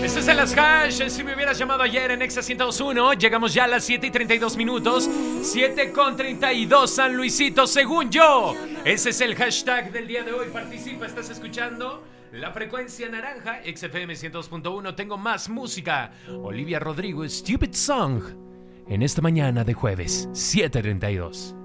Este es el Hash. Si me hubieras llamado ayer en Exa 102.1, llegamos ya a las 7:32 minutos. 7:32 San Luisito, según yo. Ese es el hashtag del día de hoy. Participa, estás escuchando la frecuencia naranja, XFM 102.1. Tengo más música. Olivia Rodrigo, Stupid Song. En esta mañana de jueves, 7:32.